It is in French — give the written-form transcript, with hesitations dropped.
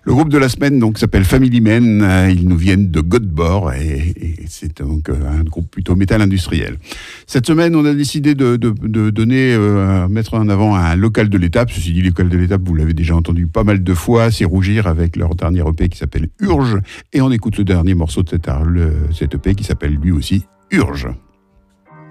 Le groupe de la semaine donc s'appelle Family Men. Ils nous viennent de Göteborg et c'est donc un groupe plutôt métal industriel. Cette semaine, on a décidé de donner, mettre en avant un local de l'étape. Ceci dit, le local de l'étape, vous l'avez déjà entendu pas mal de fois. C'est Rougir avec leur dernier EP qui s'appelle Urge. Et on écoute le dernier morceau de cet EP qui s'appelle lui aussi Urge.